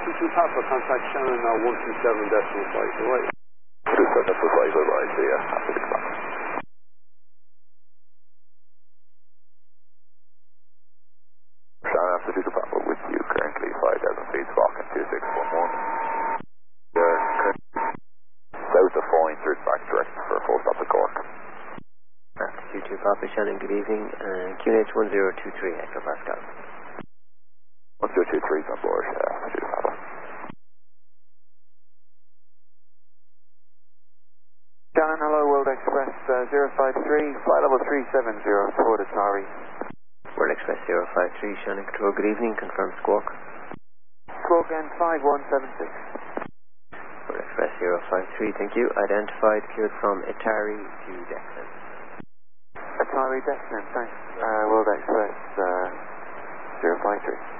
22 Papa, contact Shannon now 127.5 away. 227.5 away, see ya. After 6 Papa. Shannon after 22 Papa with you currently 5,000 feet, walking 2611. South of Foynes, back direct for a full stop to Cork. After 22 Papa, Shannon, good evening. QNH 1023, Echo Pascal. 1023 is on board, after 22 Papa. Shannon, hello, World Express 053, flight level 370, toward Atari. World Express 053, Shannon Control, good evening, confirm squawk. Squawk N 5176. World Express 053, thank you. Identified, cleared from Atari to Dexon. Atari Dexon, thanks. World Express 053.